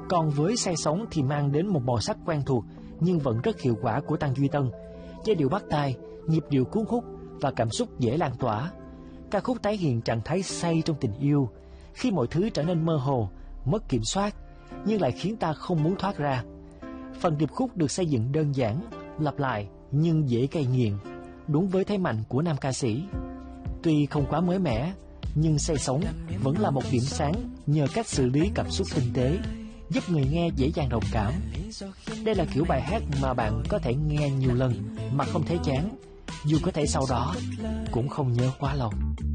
Còn với Say Sóng thì mang đến một màu sắc quen thuộc nhưng vẫn rất hiệu quả của Tăng Duy Tân. Giai điệu bắt tai, nhịp điệu cuốn hút và cảm xúc dễ lan tỏa. Ca khúc tái hiện trạng thái say trong tình yêu, khi mọi thứ trở nên mơ hồ, mất kiểm soát, nhưng lại khiến ta không muốn thoát ra. Phần điệp khúc được xây dựng đơn giản, lặp lại nhưng dễ cay nghiện, đúng với thế mạnh của nam ca sĩ. Tuy không quá mới mẻ, nhưng Say Sóng vẫn là một điểm sáng nhờ cách xử lý cảm xúc tinh tế, giúp người nghe dễ dàng đồng cảm. Đây là kiểu bài hát mà bạn có thể nghe nhiều lần mà không thấy chán, dù có thể sau đó cũng không nhớ quá lâu.